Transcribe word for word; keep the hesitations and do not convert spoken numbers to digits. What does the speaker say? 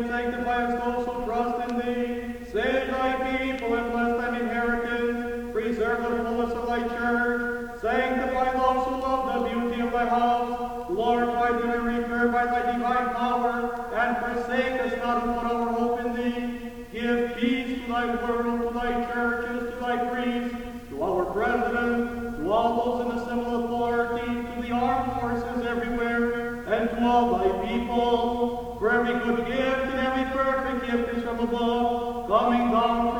sanctify us those who trust in thee. Save thy people and bless thine inheritance. Preserve the fullness of thy church. Sanctify those who love the beauty of thy house. Glorify thee and recur by thy divine power, and forsake us not who put our hope in thee. Give peace to thy world, to thy churches, to thy priests, to our president, to all those in the civil authority, to the armed forces everywhere, and to all thy people. For every good gift and every perfect gift is from above, coming down from